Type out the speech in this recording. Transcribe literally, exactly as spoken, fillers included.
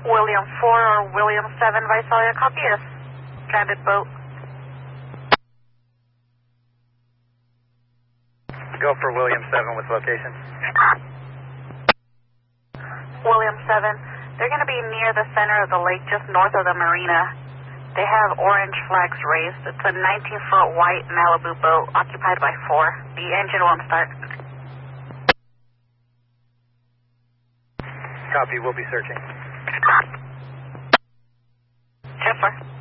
William four or William seven, Visalia, copy us. Stranded boat. Go for William seven with location. William seven, they're going to be near the center of the lake, just north of the marina. They have orange flags raised. It's a nineteen-foot white Malibu boat occupied by four. The engine won't start. Copy, we'll be searching. Yes, sir.